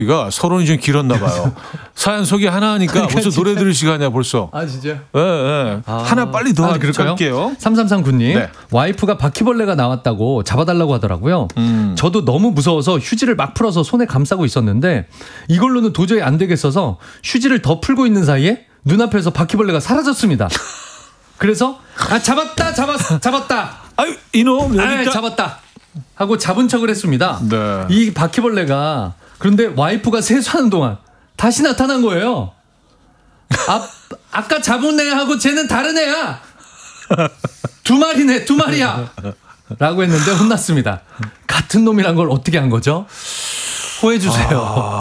이가 서론이 좀 길었나 봐요. 사연 소개 하나 하니까 벌써 노래 들을 시간이야 벌써. 아 진짜? 네. 하나 빨리 더 할게요. 3339님 네. 와이프가 바퀴벌레가 나왔다고 잡아달라고 하더라고요. 저도 너무 무서워서 휴지를 막 풀어서 손에 감싸고 있었는데 이걸로는 도저히 안 되겠어서 휴지를 더 풀고 있는 사이에 눈앞에서 바퀴벌레가 사라졌습니다. 그래서 잡았다. 아유 이놈 여기까 잡았다 하고 잡은 척을 했습니다. 네. 이 바퀴벌레가 그런데 와이프가 세수하는 동안 다시 나타난 거예요. 아까 잡은 애 하고 쟤는 다른 애야. 두 마리야. 라고 했는데 혼났습니다. 같은 놈이란 걸 어떻게 한 거죠? 호해 주세요.